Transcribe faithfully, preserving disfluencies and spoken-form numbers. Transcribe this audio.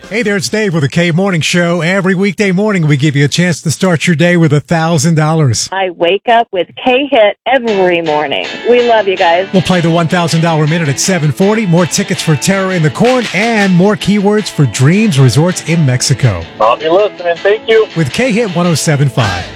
Hey there, it's Dave with the K Morning Show. Every weekday morning, we give you a chance to start your day with one thousand dollars. I wake up with K-Hit every morning. We love you guys. We'll play the one thousand dollars minute at seven forty, more tickets for Terror in the Corn, and more keywords for Dreams Resorts in Mexico. I'll be listening. Thank you. With K-Hit one oh seven point five.